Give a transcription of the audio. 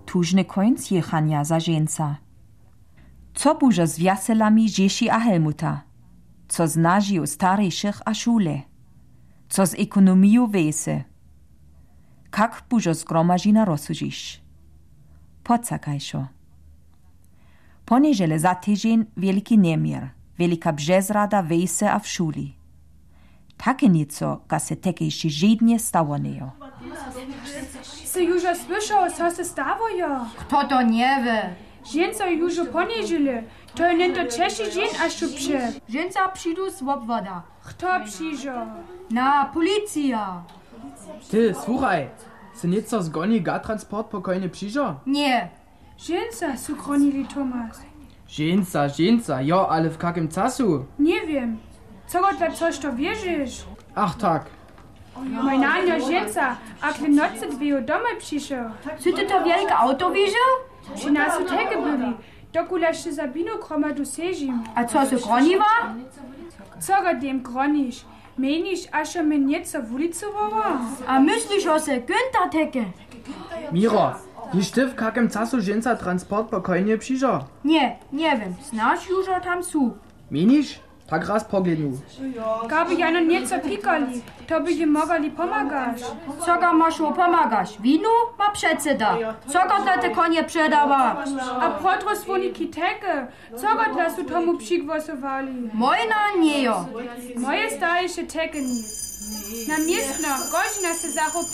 tužny końc jechania za ženca. Co bužo z wjaselami Žeši a Helmuta? Co z nažiju starejších a šule? Co z ekonomiju wese? Kak bužo zgromažina rozsužiš? Pocakajšo. Poniežele za tydzień wielki niemier, wielka brzezrada wese a w szuli. Takie nieco, ka se tekejši žednie stało nejo. Se južo słyszał, co se stało jo? Kto to nie wie? Ženca južo poniežele, to je nento Češi žen a šupše. Ženca przyjdą z obwoda. Kto przyjžo? Na policja. Ty, słuchaj, se nieco zgoni transport pokojnie przyjdzie? Nie. Ženca su kronili Tomas. Ženca, jo, ale w kakim czasu? Nie wiem. Co go dla coś to wierzysz? Ach tak. Moj nanjo ženca, akle noce dwie domaj przyszedł. Czy ty to wielkie auto widział? Przy nas u tege byli, dokulaż za binu kromadu sežim. A co se groniła? Co go dem gronisz? Meniš, aż my nieco w ulicu woła? A myślisz o se Günther teke? Miro, wiesz ty w kakim czasu ženca transport pokojnie przyjdzie? Nie wiem. Znasz już tam su. Menisz? Tak raz poglednu. Gaby jano nieco pikali, to by je mogli pomagać. Co go masz pomagasz? Winu ma przedseda. Co go dla te konie przedawa? A potro svoniki tege, co go dla su tomu przygłosowali? Mojna nie jo. Moje starejsze tege nic. Na miestno, godzina se zachopi